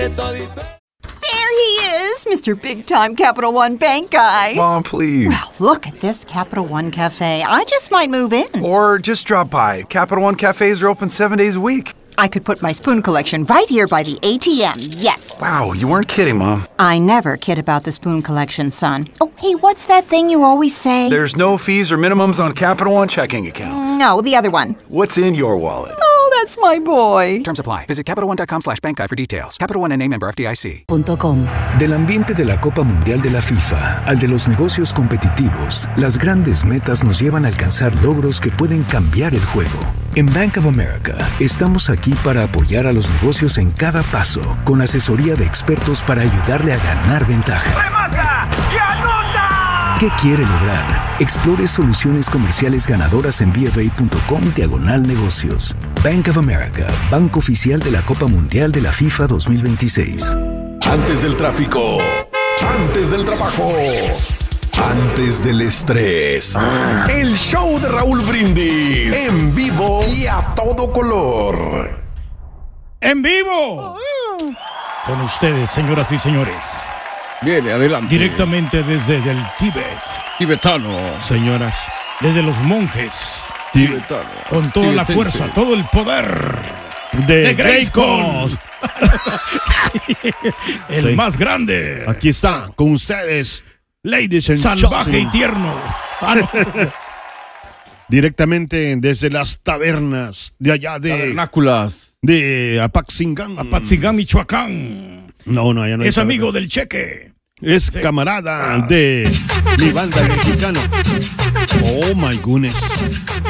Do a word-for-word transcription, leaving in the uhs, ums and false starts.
There he is, Mister Big Time Capital One Bank guy. Mom, please. Well, look at this Capital One Cafe. I just might move in. Or just drop by. Capital One cafes are open seven days a week. I could put my spoon collection right here by the A T M, yes. Wow, you weren't kidding, Mom. I never kid about the spoon collection, son. Oh, hey, what's that thing you always say? There's no fees or minimums on Capital One checking accounts. No, the other one. What's in your wallet? Oh, that's my boy. Terms apply. Visit CapitalOne.com slash bank guide for details. Capital One N A member F D I C. Del ambiente de la Copa Mundial de la FIFA al de los negocios competitivos, las grandes metas nos llevan a alcanzar logros que pueden cambiar el juego. En Bank of America estamos aquí para apoyar a los negocios en cada paso, con asesoría de expertos para ayudarle a ganar ventaja. ¡Remata! ¡Y anota! ¿Qué quiere lograr? Explore soluciones comerciales ganadoras en bfa.com diagonal negocios. Bank of America, banco oficial de la Copa Mundial de la FIFA dos mil veintiséis. Antes del tráfico, antes del trabajo, antes del estrés. El show de Raúl Brindis, en vivo y a todo color. ¡En vivo! Con ustedes, señoras y señores. Viene, adelante. Directamente desde el Tíbet. Tibetano. Señoras, desde los monjes. Tibetano. Con toda la Tibetense. fuerza, todo el poder de, de Grayskull. Grayskull. El Sí. más grande. Aquí está, con ustedes, ladies and Salvaje gentlemen. y tierno. Ah, no. Directamente desde las tabernas de allá de... Tabernáculas. De Apaxingán. Apatzingán, Michoacán. No, no, allá no hay Es amigo tabernas. del Cheque. Es Sí. camarada de mi banda mexicana. Oh my goodness.